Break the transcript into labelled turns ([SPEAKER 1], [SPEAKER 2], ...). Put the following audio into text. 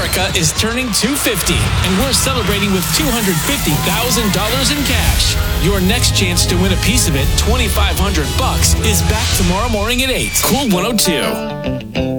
[SPEAKER 1] America is turning 250, and we're celebrating with $250,000 in cash. Your next chance to win a piece of it, $2,500, is back tomorrow morning at 8. Cool 102.